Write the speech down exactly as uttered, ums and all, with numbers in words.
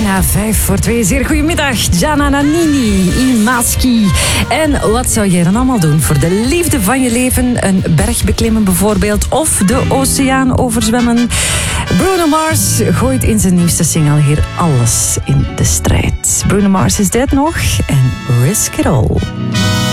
Bijna vijf voor twee. Zeer goedemiddag. Gianna Nannini, Imaski. En wat zou jij dan allemaal doen voor de liefde van je leven? Een berg beklimmen bijvoorbeeld. Of de oceaan overzwemmen. Bruno Mars gooit in zijn nieuwste single hier alles in de strijd. Bruno Mars is dit nog. En Risk It All.